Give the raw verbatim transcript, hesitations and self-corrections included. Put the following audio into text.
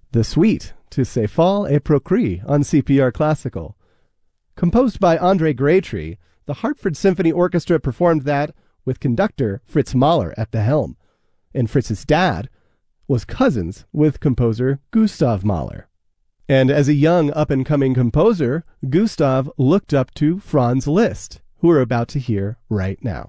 the Suite to C'est Fall et Procris on C P R Classical. Composed by Andre Graytree, the Hartford Symphony Orchestra performed that with conductor Fritz Mahler at the helm, and Fritz's dad was cousins with composer Gustav Mahler. And as a young up-and-coming composer, Gustav looked up to Franz Liszt, who we're about to hear right now.